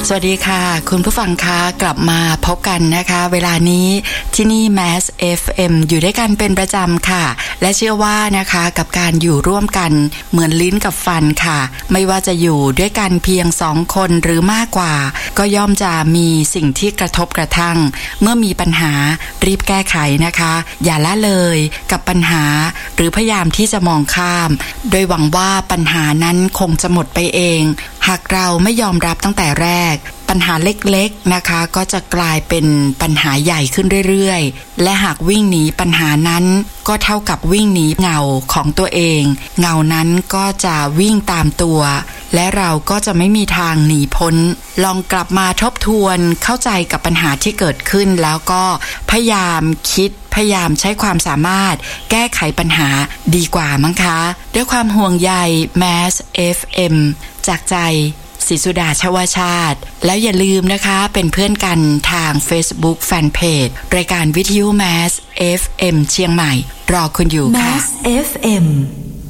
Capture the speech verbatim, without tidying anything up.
สวัสดีค่ะคุณผู้ฟังคะกลับมาพบกันนะคะเวลานี้ที่นี่ Mass เอฟ เอ็ม อยู่ด้วยกันเป็นประจำค่ะและเชื่อว่านะคะกับการอยู่ร่วมกันเหมือนลิ้นกับฟันค่ะไม่ว่าจะอยู่ด้วยกันเพียงสองคนหรือมากกว่าก็ย่อมจะมีสิ่งที่กระทบกระทั่งเมื่อมีปัญหารีบแก้ไขนะคะอย่าละเลยกับปัญหาหรือพยายามที่จะมองข้ามโดยหวังว่าปัญหานั้นคงจะหมดไปเองหากเราไม่ยอมรับตั้งแต่แรกปัญหาเล็กๆนะคะก็จะกลายเป็นปัญหาใหญ่ขึ้นเรื่อยๆและหากวิ่งหนีปัญหานั้นก็เท่ากับวิ่งหนีเงาของตัวเองเงานั้นก็จะวิ่งตามตัวและเราก็จะไม่มีทางหนีพ้นลองกลับมาทบทวนเข้าใจกับปัญหาที่เกิดขึ้นแล้วก็พยายามคิดพยายามใช้ความสามารถแก้ไขปัญหาดีกว่ามั้งคะด้วยความห่วงใย Mass เอฟ เอ็ม จากใจศรีสุดาชวชาติแล้วอย่าลืมนะคะเป็นเพื่อนกันทาง Facebook Fanpage รายการวิทยุ Mass เอฟ เอ็ม เชียงใหม่รอคุณอยู่ค่ะ Mass เอฟ เอ็ม